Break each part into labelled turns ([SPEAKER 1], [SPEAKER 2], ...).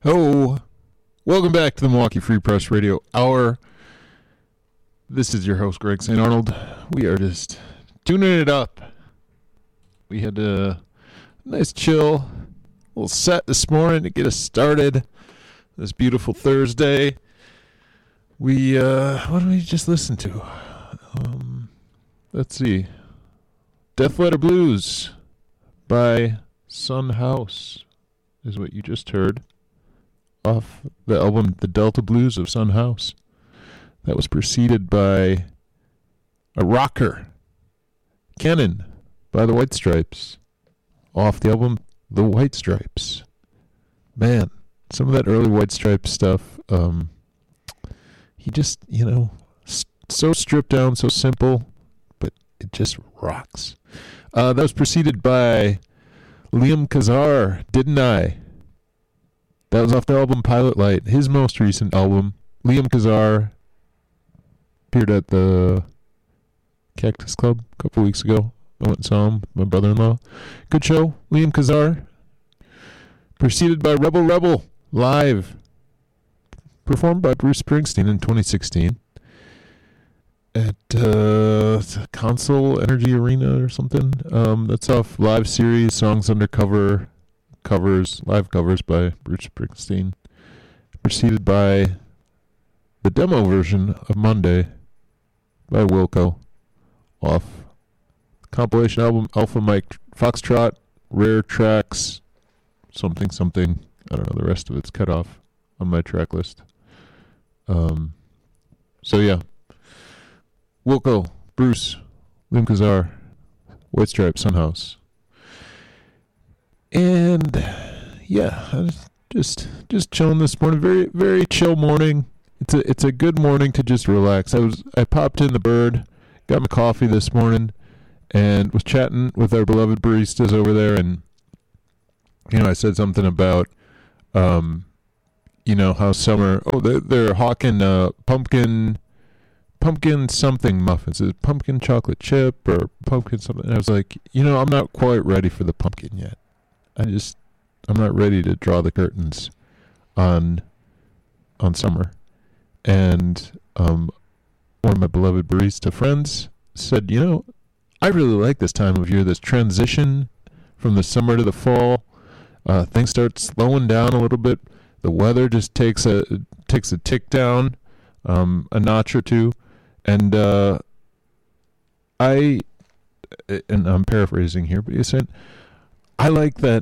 [SPEAKER 1] Oh, welcome back to the Milwaukee Free Press Radio Hour. This is your host, Greg St. Arnold. We are just tuning it up. We had a nice chill little set this morning to get us started this beautiful Thursday. What did we just listen to? Let's see. Death Letter Blues by Son House is what you just heard off the album The Delta Blues of Son House. That was preceded by a rocker, Kennan by the White Stripes, off the album The White Stripes. Man, some of that early White Stripes stuff, he just, so stripped down, so simple, but it just rocks. That was preceded by Liam Kazar, Didn't I? That was off the album Pilot Light, his most recent album. Liam Kazar appeared at the Cactus Club a couple weeks ago. I went and saw him with my brother-in-law. Good show, Liam Kazar. Preceded by Rebel Rebel, live. Performed by Bruce Springsteen in 2016 at Console Energy Arena or something. That's off live series, Songs Undercover, live covers by Bruce Springsteen. Preceded by the demo version of Monday by Wilco, off the compilation album Alpha Mike Foxtrot, Rare Tracks, something. I don't know, the rest of it's cut off on my track list. So yeah, Wilco, Bruce, Liam Kazar, White Stripes, Son House. And yeah, I was just chilling this morning. Very, very chill morning. It's a good morning to just relax. I popped in the Bird, got my coffee this morning, and was chatting with our beloved baristas over there. And I said something about how summer. Oh, they're hawking pumpkin something muffins. Is it pumpkin chocolate chip or pumpkin something? And I was like, I'm not quite ready for the pumpkin yet. I'm not ready to draw the curtains on summer. And one of my beloved barista friends said, I really like this time of year, this transition from the summer to the fall. Things start slowing down a little bit. The weather just takes a tick down, a notch or two. And I'm paraphrasing here, but he said, I like that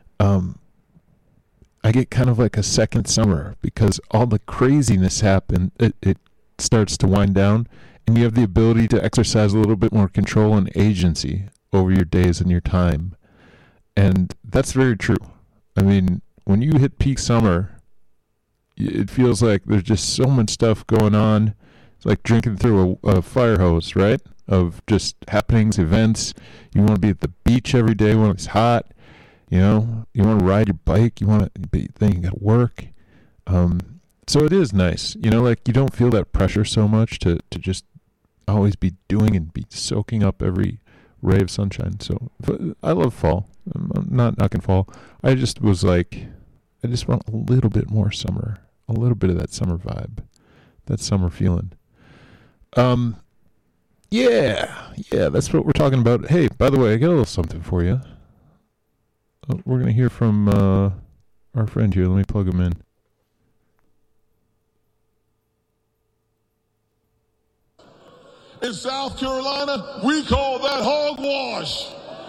[SPEAKER 1] I get kind of like a second summer because all the craziness happen. It starts to wind down, and you have the ability to exercise a little bit more control and agency over your days and your time. And that's very true. I mean, when you hit peak summer, it feels like there's just so much stuff going on. It's like drinking through a fire hose, right? Of just happenings, events. You want to be at the beach every day when it's hot. You want to ride your bike. Then you got to work. So it is nice. Like you don't feel that pressure so much to just always be doing and be soaking up every ray of sunshine. So I love fall. I'm not knocking fall. I just was like, I just want a little bit more summer. A little bit of that summer vibe. That summer feeling. Yeah, that's what we're talking about. Hey, by the way, I got a little something for you. We're going to hear from our friend here. Let me plug him in.
[SPEAKER 2] In South Carolina, we call that hogwash.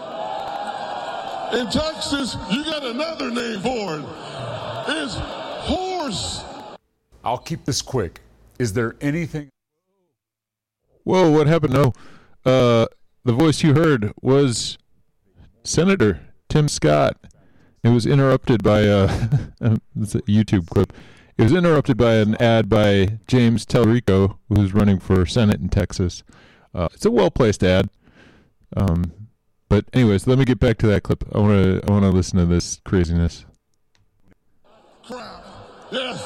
[SPEAKER 2] In Texas, you got another name for it. It's horse.
[SPEAKER 3] I'll keep this quick. Is there anything...
[SPEAKER 1] Whoa, what happened? No. The voice you heard was Senator Tim Scott. It was interrupted by it's a YouTube clip. It was interrupted by an ad by James Tellerico, who's running for Senate in Texas. It's a well-placed ad. But anyways, let me get back to that clip. I want to listen to this craziness.
[SPEAKER 2] Crap. Yes.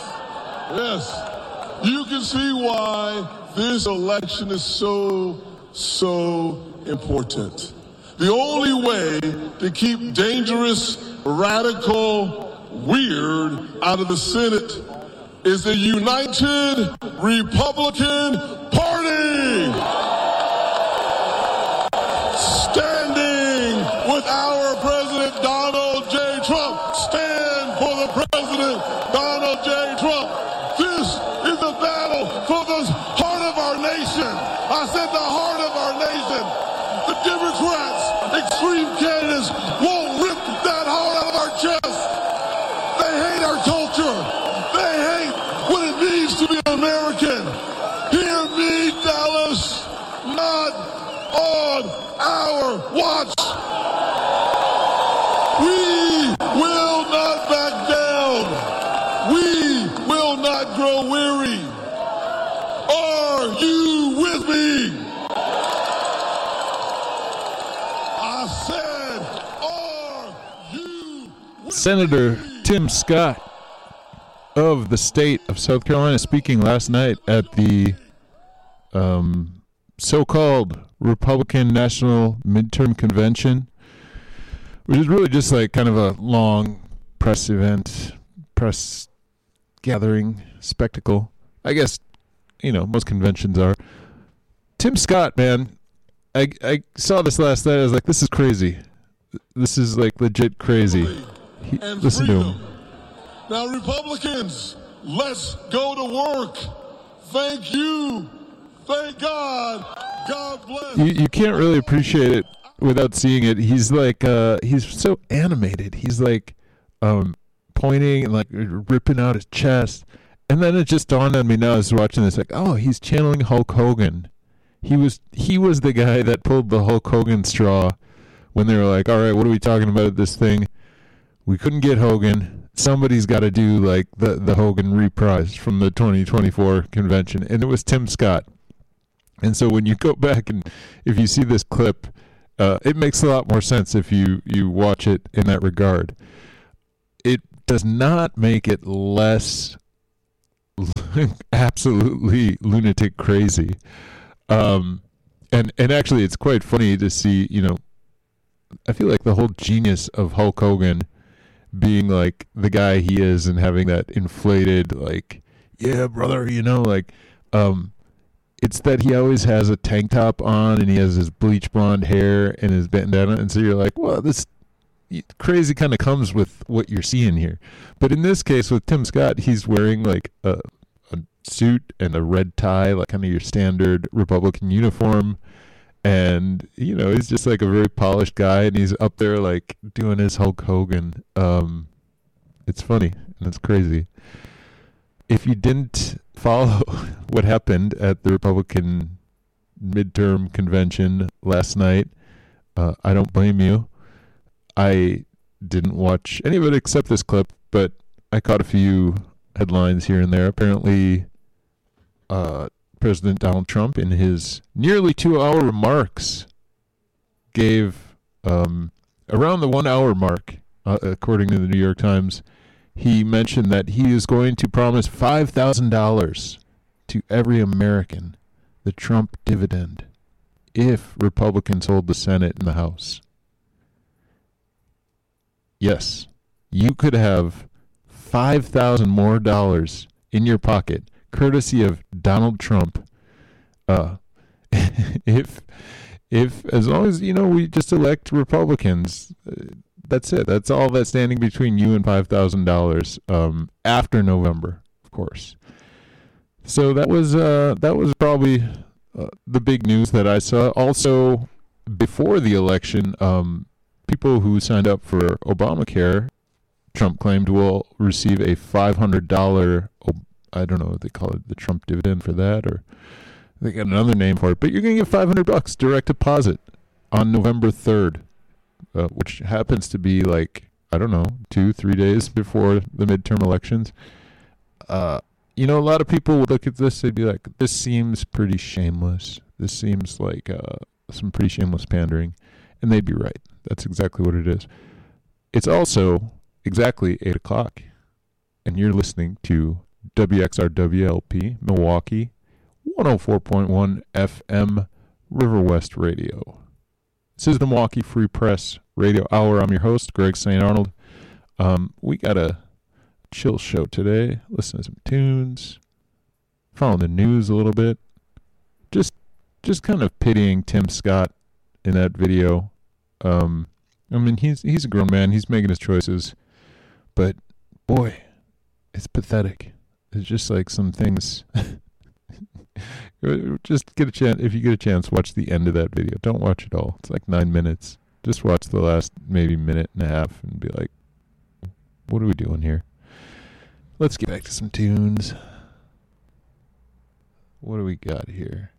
[SPEAKER 2] You can see why this election is so important. The only way to keep dangerous radical weird out of the Senate is the United Republican Party. Standing with our President Donald J. Trump. Stand for the President Donald J. Trump. This is the battle for the heart of our nation. I said the heart of our nation. The Democrats, extreme candidates, won't rip that heart out of our chest. They hate our culture. They hate what it means to be American. Hear me, Dallas, not on our watch. We will not back down. We will not grow weary. Are you with me? I said, are you with me?
[SPEAKER 1] Senator Tim Scott of the state of South Carolina speaking last night at the so-called Republican National Midterm Convention, which is really just like kind of a long press event, press gathering, spectacle. I guess, most conventions are. Tim Scott, man, I saw this last night. I was like, this is crazy. This is like legit crazy.
[SPEAKER 2] And
[SPEAKER 1] Listen to him.
[SPEAKER 2] freedom. Now, Republicans, let's go to work. Thank you. Thank God. God bless.
[SPEAKER 1] You can't really appreciate it without seeing it. He's like he's so animated. He's like pointing and like ripping out his chest. And then it just dawned on me now as I was watching this, like, oh, he's channeling Hulk Hogan. He was the guy that pulled the Hulk Hogan straw when they were like, all right, what are we talking about at this thing? We couldn't get Hogan. Somebody's got to do like the Hogan reprise from the 2024 convention. And it was Tim Scott. And so when you go back and if you see this clip, it makes a lot more sense if you watch it in that regard. It does not make it less absolutely lunatic crazy. And actually it's quite funny to see, I feel like the whole genius of Hulk Hogan being like the guy he is and having that inflated, like, yeah, brother, it's that he always has a tank top on and he has his bleach blonde hair and his bandana. And so you're like, well, this crazy kind of comes with what you're seeing here. But in this case with Tim Scott, he's wearing like a suit and a red tie, like kind of your standard Republican uniform. And, he's just like a very polished guy and he's up there like doing his Hulk Hogan. It's funny and it's crazy. If you didn't follow what happened at the Republican midterm convention last night, I don't blame you. I didn't watch any of it except this clip, but I caught a few headlines here and there. Apparently, President Donald Trump, in his nearly 2-hour remarks, gave around the 1 hour mark, according to the New York Times, he mentioned that he is going to promise $5,000 to every American, the Trump dividend, if Republicans hold the Senate and the House. Yes, you could have $5,000 more dollars in your pocket, courtesy of Donald Trump. If as long as we just elect Republicans. That's it. That's all that's standing between you and $5,000 after November, of course. So that was probably the big news that I saw. Also, before the election, people who signed up for Obamacare, Trump claimed, will receive a $500. I don't know what they call it, the Trump dividend for that, or they got another name for it. But you're going to get $500 direct deposit on November 3rd. Which happens to be like, I don't know, 2-3 days before the midterm elections. A lot of people would look at this, they'd be like, this seems pretty shameless. This seems like some pretty shameless pandering. And they'd be right. That's exactly what it is. It's also exactly 8 o'clock. And you're listening to WXRWLP, Milwaukee, 104.1 FM, River West Radio. This is the Milwaukee Free Press Radio Hour. I'm your host, Greg St. Arnold. We got a chill show today. Listen to some tunes, follow the news a little bit. Just kind of pitying Tim Scott in that video. I mean, he's a grown man. He's making his choices, but boy, it's pathetic. It's just like some things. Just get a chance. If you get a chance, watch the end of that video. Don't watch it all. It's like 9 minutes. Just watch the last maybe minute and a half and be like, what are we doing here? Let's get back to some tunes. What do we got here?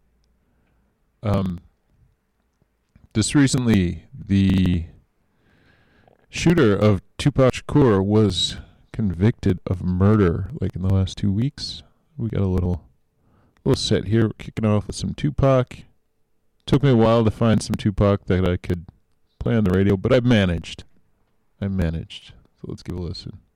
[SPEAKER 1] Just recently, the shooter of Tupac Shakur was convicted of murder, like in the last 2 weeks. We got a little set here. We're kicking off with some Tupac. Took me a while to find some Tupac that I could play on the radio, but I managed. So let's give a listen.